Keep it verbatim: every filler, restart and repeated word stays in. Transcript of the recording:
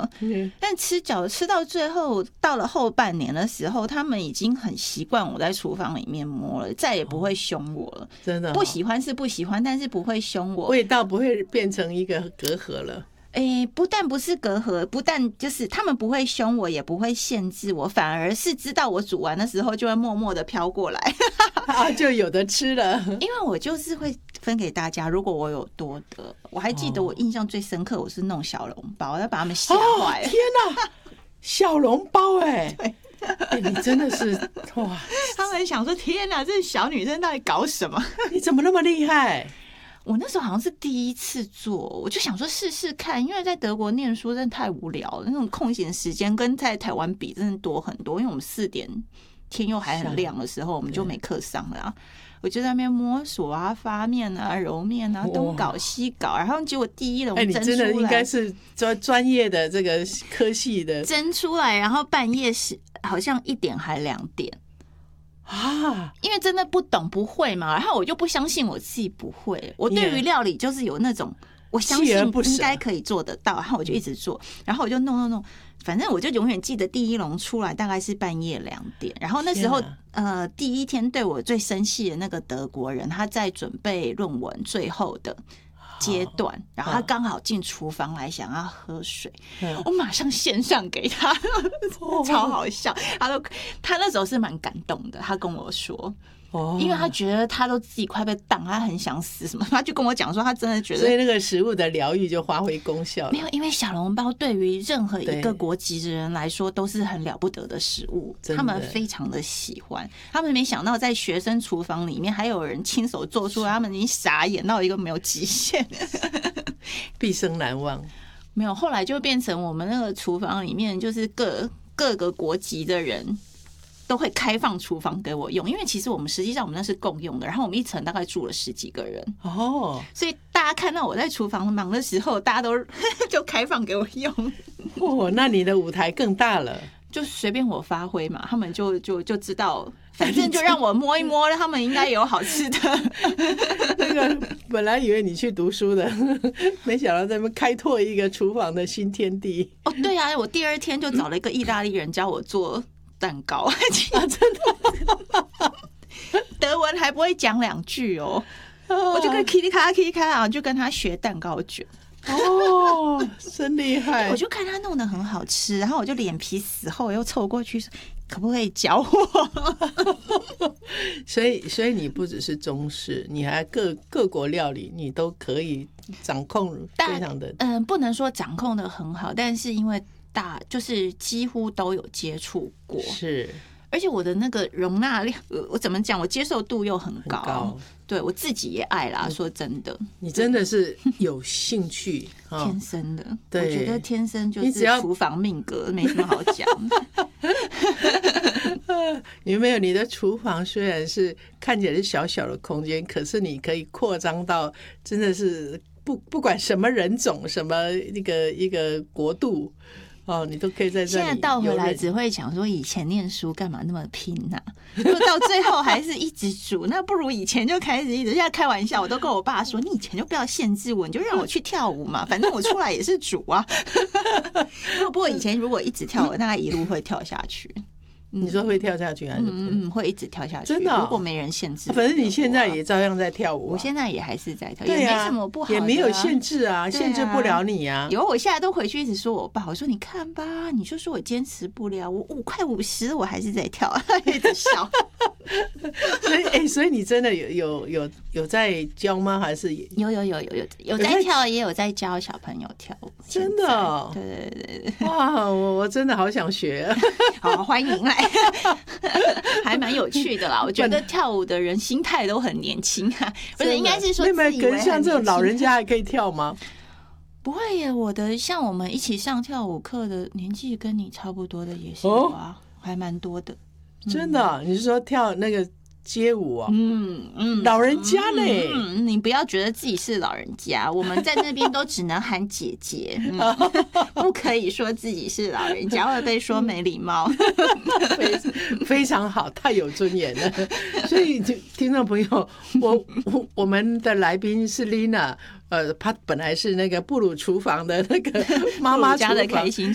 了。嗯、但吃饺子吃到最后，到了后半年的时候，他们已经很习惯我在厨房里面摸了，再也不会凶我了。哦、 真的、哦、 不喜欢是不喜欢，但是不会凶我， 味道不会变成一个隔阂了。 诶，不但不是隔阂，不但就是他们不会凶我，也不会限制我，反而是知道我煮完的时候就会默默的飘过来， 啊，就有的吃了。 因为我就是会分给大家，如果我有多的，我还记得我印象最深刻，我是弄小笼包，我要把他们吓坏、 哦。天哪，小笼包哎、欸！欸、你真的是哇！ 他们想说：“天哪，这小女生到底搞什么？ 你怎么那么厉害？” 我那时候好像是第一次做，我就想说试试看，因为在德国念书真的太无聊了，那种空闲时间跟在台湾比真的多很多。因为我们四点天又还很亮的时候，我们就没课上了啊。我就在那边摸索啊、发面啊、揉面啊，东搞西搞，然后结果第一笼蒸出来， 欸、你真的应该是专专业的这个科系的蒸出来，然后半夜是好像一点还两点。啊，因为真的不懂不会嘛，然后我就不相信我自己不会。我对于料理就是有那种我相信应该可以做得到，然后我就一直做，然后我就弄弄弄，反正我就永远记得第一笼出来大概是半夜两点。然后那时候呃，第一天对我最生气的那个德国人，他在准备论文最后的阶段，然后他刚好进厨房来想要喝水，我马上献上给他，超好笑。他都他那时候是蛮感动的，他跟我说。哦，因为他觉得他都自己快被当，他很想死什么，他就跟我讲说他真的觉得， 所以那个食物的疗愈就发挥功效了。 没有，因为小笼包对于任何一个国籍的人来说都是很了不得的食物，他们非常的喜欢。他们没想到在学生厨房里面还有人亲手做出来，他们已经傻眼到一个没有极限， 毕生难忘。 没有，后来就变成我们那个厨房里面就是各各个国籍的人都会开放厨房给我用，因为其实我们实际上我们那是共用的，然后我们一层大概住了十几个人哦，所以大家看到我在厨房忙的时候，大家都就开放给我用。 哦，那你的舞台更大了， 就随便我发挥嘛，他们就就就知道，反正就让我摸一摸，他们应该有好吃的。 那个本来以为你去读书的，没想到在那边开拓一个厨房的新天地。 哦，对啊，我第二天就找了一个意大利人教我做蛋糕，啊， 真的， 德文还不会讲两句哦，我就跟 Kitty 卡 Kitty 卡就跟他学蛋糕卷。 哦，真厉害！ 我就看他弄得很好吃，然后我就脸皮死厚，又凑过去说：“可不可以教我？” 所以，所以你不只是中式，你还各各国料理，你都可以掌控，非常的嗯、呃，不能说掌控的很好，但是因为大就是几乎都有接触过， 是。 而且我的那个容纳量，我怎么讲？我接受度又很高，很高，对我自己也爱啦。说真的， 你真的是有兴趣， 天生的。 对， 我觉得天生就是厨房命格，没什么好讲。 你没有，你的厨房虽然是看起来是小小的空间，可是你可以扩张到真的是不不管什么人种、什么一个一个国度。哦，你都可以在这里。 现在倒回来只会想说，以前念书干嘛那么拼啊？如果到最后还是一直煮，那不如以前就开始一直。现在开玩笑，我都跟我爸说，你以前就不要限制我，你就让我去跳舞嘛，反正我出来也是煮啊。不过以前如果一直跳，我大概一路会跳下去。 你说会跳下去还是？ 嗯嗯，会一直跳下去。 真的、哦， 如果没人限制， 反正你现在也照样在跳舞、啊。 我现在也还是在跳， 对啊、 也没什么不好的、啊， 也没有限制啊，啊限制不了你啊。 有，我现在都回去一直说我爸，我说你看吧，你就说我坚持不了，我五快五十，我还是在跳，一直笑。 所以，哎、欸，所以你真的有有有有在教吗？还是有有有有有有在跳，也有在教小朋友跳舞。 真的、哦？ 对对对对。 哇，我我真的好想学。 好，欢迎来。还蛮有趣的啦，我觉得跳舞的人心态都很年轻啊，不是应该是说自以为很年轻， 可是像这种老人家还可以跳吗？ 不会耶，我的像我们一起上跳舞课的年纪跟你差不多的也是有啊，哦、还蛮多的。 真的、啊？你是说跳那个街舞啊？ 嗯嗯， 老人家呢、 嗯？你不要觉得自己是老人家，我们在那边都只能喊姐姐，嗯、不可以说自己是老人家，会被说没礼貌。 非, 非常好，太有尊严了。所以听众朋友，我我我们的来宾是 Lina。呃，她本来是那个布鲁厨房的那个妈妈厨房家的开心